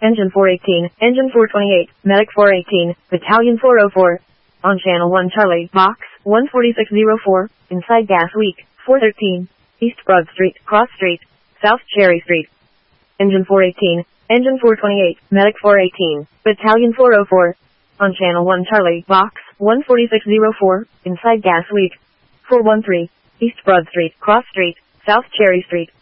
Engine 418, Engine 428, Medic 418, Battalion 404. On Channel 1 Charlie, Box 14604, inside Gas Week, 413, East Broad Street, Cross Street, South Cherry Street. Engine 418, Engine 428, Medic 418, Battalion 404. On Channel 1 Charlie, Box 14604, inside Gas Week, 413, East Broad Street, Cross Street, South Cherry Street.